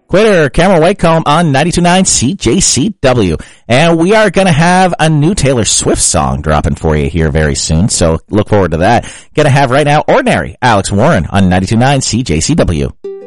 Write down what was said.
Quitter, Cameron Whitecomb on 92.9 CJCW. And we are going to have a new Taylor Swift song dropping for you here very soon, so look forward to that. Going to have right now Ordinary, Alex Warren on 92.9 CJCW.